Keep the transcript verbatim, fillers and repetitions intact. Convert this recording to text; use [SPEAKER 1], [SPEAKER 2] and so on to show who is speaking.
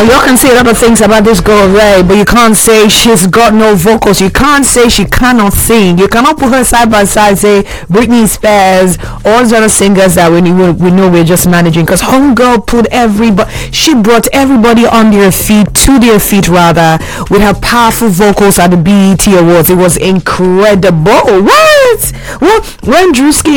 [SPEAKER 1] you can say a lot of things about this girl, right? But you can't say she's got no vocals. You can't say she cannot sing. You cannot put her side by side, say Britney Spears, all those other singers that we, we, we know we're just managing. Because Homegirl put everybody, she brought everybody on their feet, to their feet rather, with her powerful vocals at the B E T Awards. It was incredible. What? Well, when Drewski